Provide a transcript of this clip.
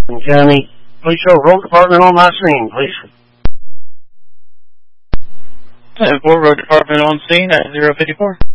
County. Please show road department on my scene, please. 10-4, road department on scene at 054.